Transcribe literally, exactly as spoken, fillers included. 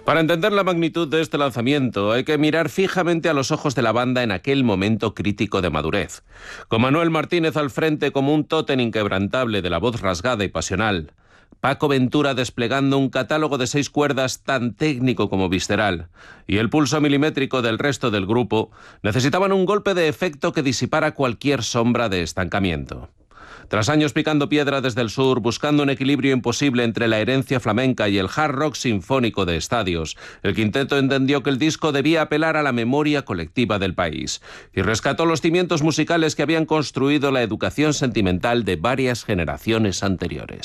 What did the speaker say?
Para entender la magnitud de este lanzamiento hay que mirar fijamente a los ojos de la banda en aquel momento crítico de madurez. Con Manuel Martínez al frente como un tótem inquebrantable de la voz rasgada y pasional, Paco Ventura desplegando un catálogo de seis cuerdas tan técnico como visceral, y el pulso milimétrico del resto del grupo, necesitaban un golpe de efecto que disipara cualquier sombra de estancamiento. Tras años picando piedra desde el sur, buscando un equilibrio imposible entre la herencia flamenca y el hard rock sinfónico de estadios, el quinteto entendió que el disco debía apelar a la memoria colectiva del país y rescató los cimientos musicales que habían construido la educación sentimental de varias generaciones anteriores.